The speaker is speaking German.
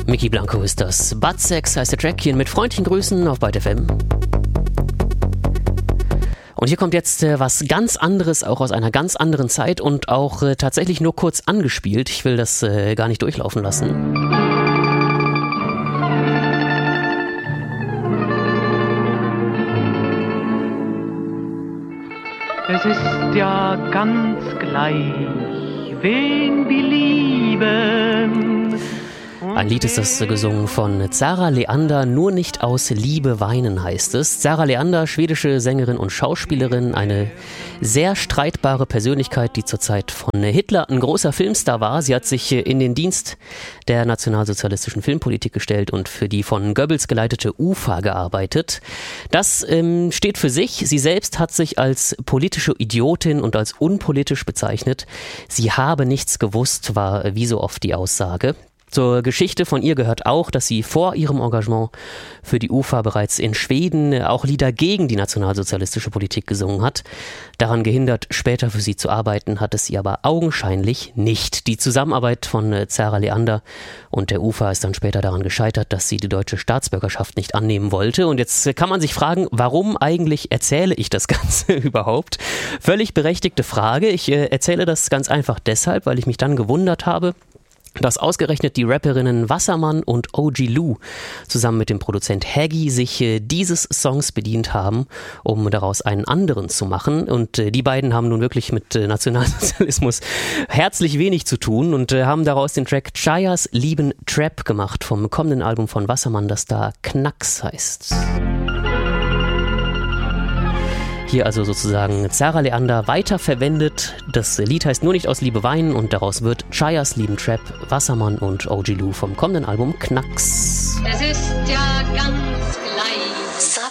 Mickey Blanco ist das. Butt Sex heißt der Track hier mit freundlichen Grüßen auf Byte FM. Und hier kommt jetzt was ganz anderes, auch aus einer ganz anderen Zeit und auch tatsächlich nur kurz angespielt. Ich will das gar nicht durchlaufen lassen. Es ist ja ganz gleich, wen wir lieben. Ein Lied ist das gesungen von Zara Leander, nur nicht aus Liebe weinen heißt es. Zara Leander, schwedische Sängerin und Schauspielerin, eine sehr streitbare Persönlichkeit, die zur Zeit von Hitler ein großer Filmstar war. Sie hat sich in den Dienst der nationalsozialistischen Filmpolitik gestellt und für die von Goebbels geleitete UFA gearbeitet. Das steht für sich. Sie selbst hat sich als politische Idiotin und als unpolitisch bezeichnet. Sie habe nichts gewusst, war wie so oft die Aussage. Zur Geschichte von ihr gehört auch, dass sie vor ihrem Engagement für die UFA bereits in Schweden auch Lieder gegen die nationalsozialistische Politik gesungen hat. Daran gehindert, später für sie zu arbeiten, hat es sie aber augenscheinlich nicht. Die Zusammenarbeit von Zara Leander und der UFA ist dann später daran gescheitert, dass sie die deutsche Staatsbürgerschaft nicht annehmen wollte. Und jetzt kann man sich fragen, warum eigentlich erzähle ich das Ganze überhaupt? Völlig berechtigte Frage. Ich erzähle das ganz einfach deshalb, weil ich mich dann gewundert habe, dass ausgerechnet die Rapperinnen Wassermann und OG Lou zusammen mit dem Produzent Haggy sich dieses Songs bedient haben, um daraus einen anderen zu machen. Und die beiden haben nun wirklich mit Nationalsozialismus herzlich wenig zu tun und haben daraus den Track Chayas lieben Trap gemacht vom kommenden Album von Wassermann, das da Knacks heißt. Hier also sozusagen Zara Leander weiterverwendet. Das Lied heißt nur nicht aus Liebe weinen und daraus wird Chayas lieben Trap, Wassermann und OG Lou vom kommenden Album Knacks. Es ist ja ganz